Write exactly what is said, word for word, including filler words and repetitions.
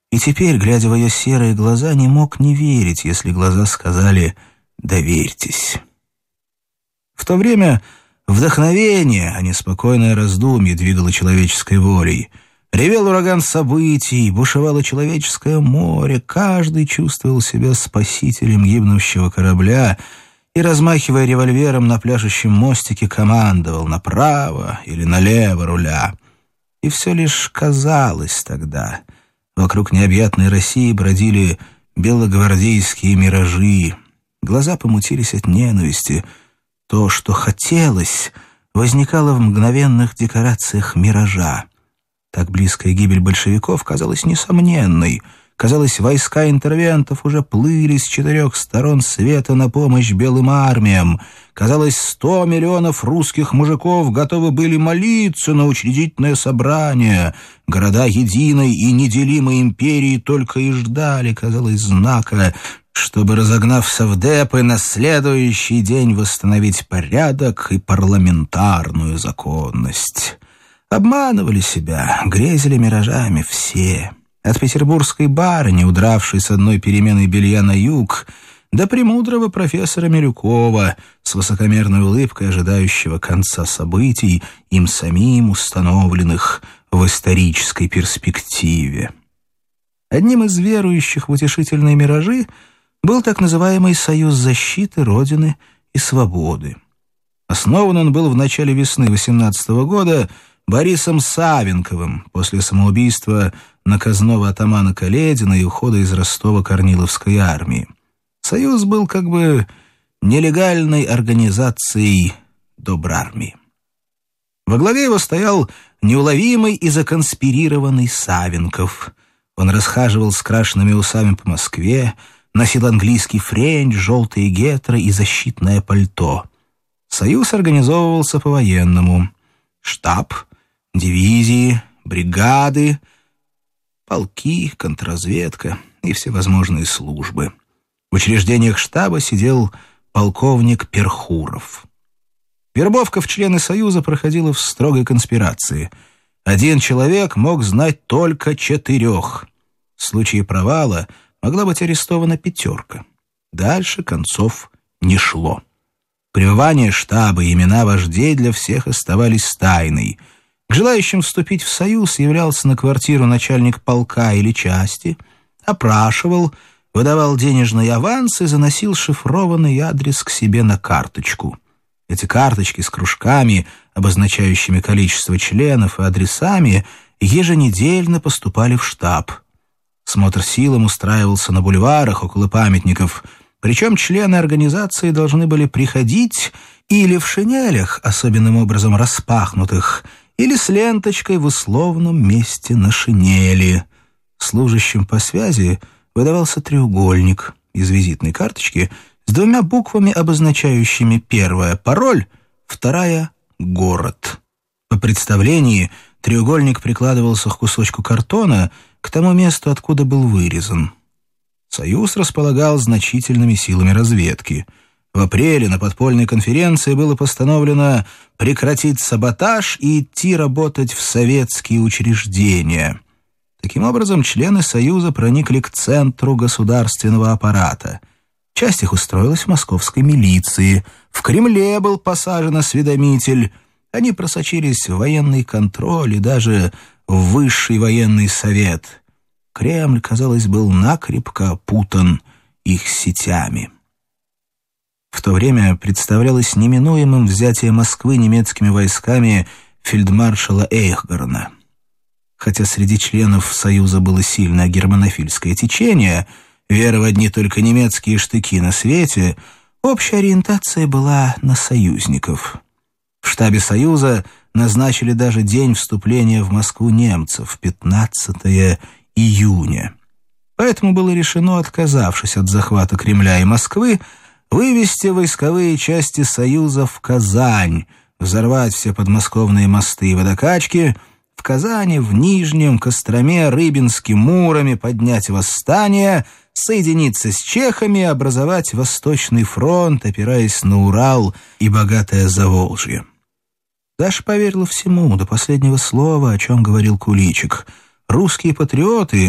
И теперь, глядя в ее серые глаза, не мог не верить, если глаза сказали «доверьтесь». В то время вдохновение, а не спокойное раздумье двигало человеческой волей. Ревел ураган событий, бушевало человеческое море, каждый чувствовал себя спасителем гибнущего корабля и, размахивая револьвером на пляшущем мостике, командовал направо или налево руля. И все лишь казалось тогда. Вокруг необъятной России бродили белогвардейские миражи. Глаза помутились от ненависти. То, что хотелось, возникало в мгновенных декорациях миража. Так близкая гибель большевиков казалась несомненной. Казалось, войска интервентов уже плыли с четырех сторон света на помощь белым армиям. Казалось, сто миллионов русских мужиков готовы были молиться на учредительное собрание. Города единой и неделимой империи только и ждали, казалось, знака, чтобы, разогнав совдепы, на следующий день восстановить порядок и парламентарную законность. Обманывали себя, грезили миражами все. От петербургской барыни, удравшей с одной переменой белья на юг, до премудрого профессора Милюкова, с высокомерной улыбкой ожидающего конца событий, им самим установленных в исторической перспективе. Одним из верующих в утешительные миражи был так называемый «Союз защиты Родины и Свободы». Основан он был в начале весны восемнадцатого года Борисом Савенковым после самоубийства наказного атамана Каледина и ухода из Ростова Корниловской армии. Союз был как бы нелегальной организацией Добрармии. Во главе его стоял неуловимый и законспирированный Савенков. Он расхаживал с крашенными усами по Москве, носил английский френч, желтые гетры и защитное пальто. Союз организовывался по-военному. Штаб, дивизии, бригады, полки, контрразведка и всевозможные службы. В учреждениях штаба сидел полковник Перхуров. Вербовка в члены Союза проходила в строгой конспирации. Один человек мог знать только четырех. В случае провала могла быть арестована пятерка. Дальше концов не шло. Пребывание штаба и имена вождей для всех оставались тайной. К желающим вступить в Союз являлся на квартиру начальник полка или части, опрашивал, выдавал денежный аванс и заносил шифрованный адрес к себе на карточку. Эти карточки с кружками, обозначающими количество членов, и адресами еженедельно поступали в штаб. Смотр силам устраивался на бульварах около памятников, причем члены организации должны были приходить или в шинелях, особенным образом распахнутых, или с ленточкой в условном месте на шинели. Служащим по связи выдавался треугольник из визитной карточки с двумя буквами, обозначающими: первая — пароль, вторая — город. По представлении треугольник прикладывался к кусочку картона, к тому месту, откуда был вырезан. Союз располагал значительными силами разведки. В апреле на подпольной конференции было постановлено прекратить саботаж и идти работать в советские учреждения. Таким образом, члены Союза проникли к центру государственного аппарата. Часть их устроилась в московской милиции. В Кремле был посажен осведомитель. Они просочились в военный контроль и даже в высший военный совет. Кремль, казалось, был накрепко опутан их сетями. В то время представлялось неминуемым взятие Москвы немецкими войсками фельдмаршала Эйхгорна. Хотя среди членов Союза было сильное германофильское течение, вера в одни только немецкие штыки на свете, общая ориентация была на союзников. В штабе Союза назначили даже день вступления в Москву немцев, пятнадцатое июня. Поэтому было решено, отказавшись от захвата Кремля и Москвы, вывести войсковые части Союза в Казань, взорвать все подмосковные мосты и водокачки, в Казани, в Нижнем, Костроме, Рыбинске, Муроме поднять восстание, соединиться с чехами и образовать Восточный фронт, опираясь на Урал и богатое Заволжье. Даша поверила всему, до последнего слова, о чем говорил Куличик. Русские патриоты